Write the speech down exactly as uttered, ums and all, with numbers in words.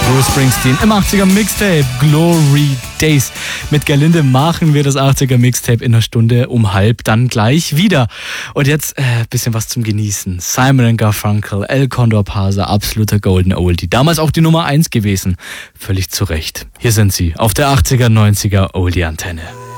Bruce Springsteen im achtziger Mixtape Glory Days. Mit Gerlinde machen wir das achtziger Mixtape in einer Stunde um halb dann gleich wieder. Und jetzt ein äh, bisschen was zum Genießen. Simon and Garfunkel, El Condor Pasa, absoluter Golden Oldie. Damals auch die Nummer eins gewesen. Völlig zu Recht. Hier sind sie auf der achtziger, neunziger Oldie Antenne.